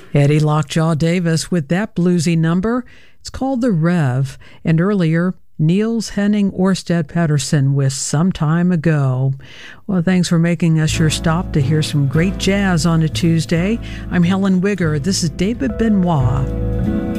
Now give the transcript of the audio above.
Eddie Lockjaw Davis with that bluesy number. It's called The Rev. And earlier, Niels Henning Orsted Pedersen with Some Time Ago. Well, thanks for making us your stop to hear some great jazz on a Tuesday. I'm Helen Wigger. This is David Benoit.